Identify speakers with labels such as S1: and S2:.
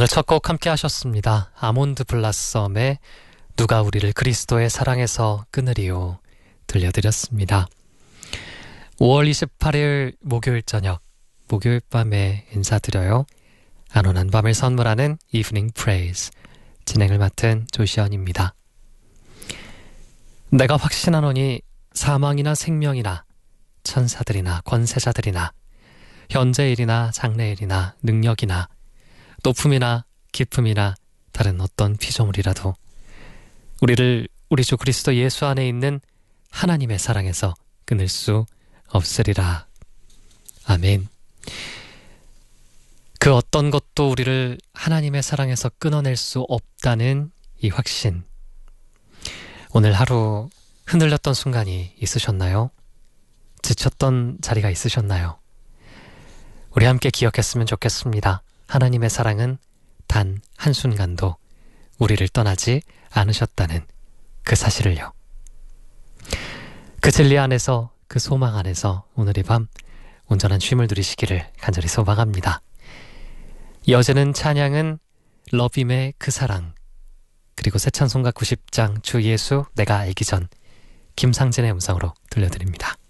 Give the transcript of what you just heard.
S1: 오늘 첫 곡 함께 하셨습니다. 아몬드 블라썸의 누가 우리를 그리스도의 사랑에서 끊으리요 들려드렸습니다. 5월 28일 목요일 저녁, 목요일 밤에 인사드려요. 안온한 밤을 선물하는 이브닝 프레이즈, 진행을 맡은 조시연입니다. 내가 확신하노니 사망이나 생명이나 천사들이나 권세자들이나 현재일이나 장래일이나 능력이나 높음이나 깊음이나 다른 어떤 피조물이라도 우리를 우리 주 그리스도 예수 안에 있는 하나님의 사랑에서 끊을 수 없으리라. 아멘. 그 어떤 것도 우리를 하나님의 사랑에서 끊어낼 수 없다는 이 확신. 오늘 하루 흔들렸던 순간이 있으셨나요? 지쳤던 자리가 있으셨나요? 우리 함께 기억했으면 좋겠습니다. 하나님의 사랑은 단 한순간도 우리를 떠나지 않으셨다는 그 사실을요. 그 진리 안에서, 그 소망 안에서 오늘 이 밤 온전한 쉼을 누리시기를 간절히 소망합니다. 이어지는 찬양은 러빔의 그 사랑, 그리고 새 찬송가 90장 주 예수 내가 알기 전, 김상진의 음성으로 들려드립니다.